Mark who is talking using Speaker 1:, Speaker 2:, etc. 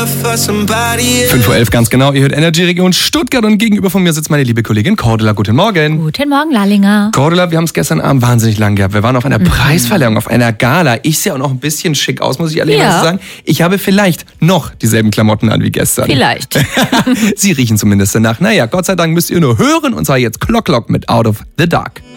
Speaker 1: 5:11 Uhr ganz genau, ihr hört Energy Region Stuttgart und gegenüber von mir sitzt meine liebe Kollegin Cordula. Guten Morgen.
Speaker 2: Guten Morgen, Lallinger.
Speaker 1: Cordula, wir haben es gestern Abend wahnsinnig lang gehabt. Wir waren auf einer Preisverleihung, auf einer Gala. Ich sehe auch noch ein bisschen schick aus, muss ich ehrlicherweise sagen. Ich habe vielleicht noch dieselben Klamotten an wie gestern.
Speaker 2: Vielleicht.
Speaker 1: Sie riechen zumindest danach. Naja, Gott sei Dank müsst ihr nur hören und zwar jetzt Clock Clock mit Out of the Dark.